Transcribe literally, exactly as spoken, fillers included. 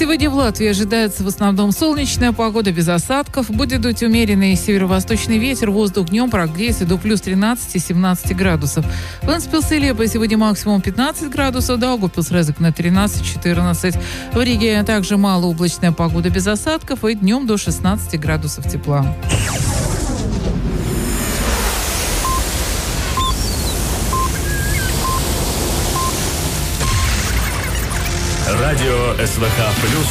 Сегодня в Латвии ожидается в основном солнечная погода без осадков. Будет дуть умеренный северо-восточный ветер. Воздух днем прогреется до плюс тринадцати-семнадцати градусов. В Энспилсе Лепо сегодня максимум пятнадцать градусов. Даугавпилс Резекне тринадцать-четырнадцать. В Риге также малооблачная погода без осадков. И днем до шестнадцати градусов тепла. Радио СВХ Плюс